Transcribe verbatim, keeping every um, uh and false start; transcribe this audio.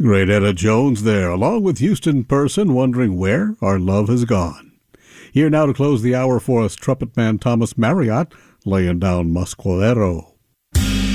Great Etta Jones there, along with Houston Person, wondering where our love has gone. Here now to close the hour for us, trumpet man Thomas Marriott, laying down Musquero.